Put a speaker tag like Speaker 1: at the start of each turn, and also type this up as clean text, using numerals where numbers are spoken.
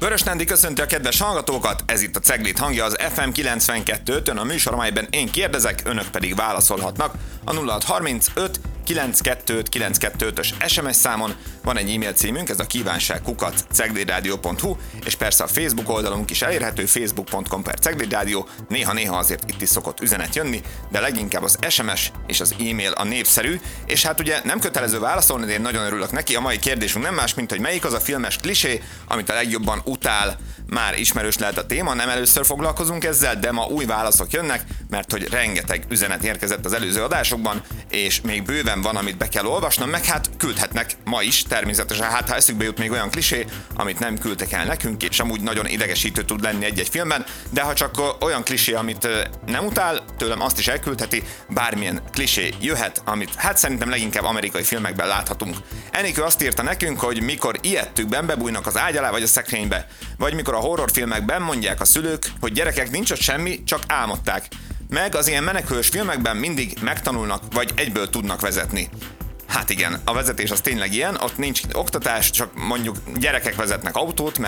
Speaker 1: Vörös Nándi köszönti a kedves hallgatókat, ez itt a Cegléd hangja az FM 92.5-ön, a műsor, amelyben én kérdezek, önök pedig válaszolhatnak a 0635 925-925-ös SMS számon. Van egy e-mail címünk, ez a kívánság@ceglédradio.hu, és persze a Facebook oldalunk is elérhető, facebook.com/ceglédradio. Néha-néha azért itt is szokott üzenet jönni, de leginkább az SMS és az e-mail a népszerű, és hát ugye nem kötelező válaszolni, de én nagyon örülök neki. A mai kérdésünk nem más, mint hogy melyik az a filmes klisé, amit a legjobban utál. Már ismerős lehet a téma, nem először foglalkozunk ezzel, de ma új válaszok jönnek, mert hogy rengeteg üzenet érkezett az előző adásokban, és még bőven van, amit be kell olvasnom, meg hát küldhetnek ma is, természetesen, hát ha eszükbe jut még olyan klisé, amit nem küldtek el nekünk, és amúgy nagyon idegesítő tud lenni egy-egy filmben, de ha csak olyan klisé, amit nem utál, tőlem azt is elküldheti, bármilyen klisé jöhet, amit hát szerintem leginkább amerikai filmekben láthatunk. Enikő azt írta nekünk, hogy mikor ijedtükben bebújnak az ágy alá vagy a szekrénybe, vagy mikor a horrorfilmekben mondják a szülők, hogy gyerekek, nincs ott semmi, csak álmodták. Meg az ilyen menekülős filmekben mindig megtanulnak, vagy egyből tudnak vezetni. Hát igen, a vezetés az tényleg ilyen, ott nincs oktatás, csak mondjuk gyerekek vezetnek autót,